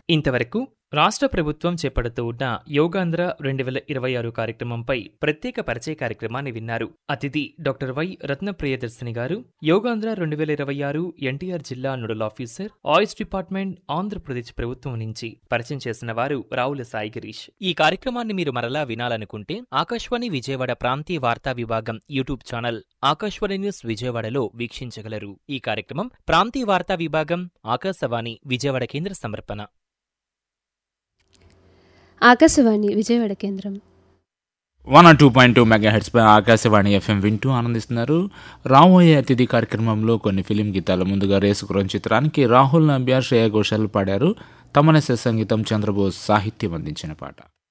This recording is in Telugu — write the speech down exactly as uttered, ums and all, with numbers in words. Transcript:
ఇంతవరకు రాష్ట్ర ప్రభుత్వం చేపడుతూ ఉన్న యోగాంధ్ర రెండు వేల ఇరవై ఆరు కార్యక్రమంపై ప్రత్యేక పరిచయ కార్యక్రమాన్ని విన్నారు. అతిథి డాక్టర్ వై రత్న ప్రియదర్శిని గారు, యోగాంధ్ర రెండు వేల ఇరవై ఆరు ఎన్టీఆర్ జిల్లా నోడల్ ఆఫీసర్, ఆయుష్ డిపార్ట్మెంట్, ఆంధ్రప్రదేశ్ ప్రభుత్వం నుంచి పరిచయం చేసిన వారు రావుల సాయి గిరీష్. ఈ కార్యక్రమాన్ని మీరు మరలా వినాలనుకుంటే ఆకాశవాణి విజయవాడ ప్రాంతీయ వార్తా విభాగం యూట్యూబ్ ఛానల్ ఆకాశవాణి న్యూస్ విజయవాడలో వీక్షించగలరు. ఈ కార్యక్రమం ప్రాంతీయ వార్తా విభాగం ఆకాశవాణి విజయవాడ కేంద్ర సమర్పణ. ఆకాశవాణి విజయవాడ కేంద్రం one or two point two mega heads pi Akashvani FM వింటూ ఆనందిస్తున్నారు. రాబోయే అతిథి కార్యక్రమంలో కొన్ని ఫిలిం గీతాలు. ముందుగా రేసుకురం చిత్రానికి రాహుల్ నంబియార్, శ్రేయా ఘోషాల్ పాడారు. తమనస సంగీతం, చంద్రబోస్ సాహిత్యం అందించిన పాట.